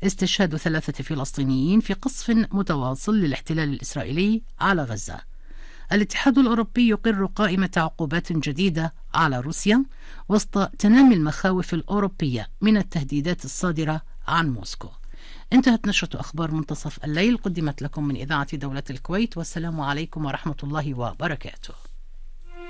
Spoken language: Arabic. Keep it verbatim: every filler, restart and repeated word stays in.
استشهاد ثلاثة فلسطينيين في قصف متواصل للاحتلال الإسرائيلي على غزة. الاتحاد الأوروبي يقر قائمة عقوبات جديدة على روسيا وسط تنامي المخاوف الأوروبية من التهديدات الصادرة عن موسكو. انتهت نشرة أخبار منتصف الليل، قدمت لكم من إذاعة دولة الكويت، والسلام عليكم ورحمة الله وبركاته.